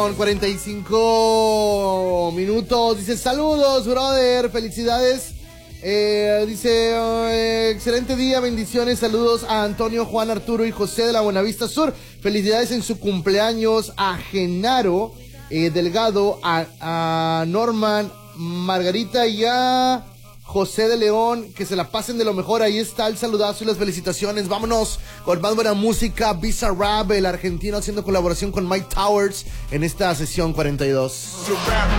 Con 45 minutos. Dice, saludos, brother, felicidades. Excelente día, bendiciones, saludos a Antonio, Juan, Arturo y José de la Buenavista Sur. Felicidades en su cumpleaños a Genaro Delgado, a Norman, Margarita y a José de León. Que se la pasen de lo mejor. Ahí está el saludazo y las felicitaciones. Vámonos con más buena música. Bizarrap, el argentino, haciendo colaboración con Mike Towers en esta sesión 42.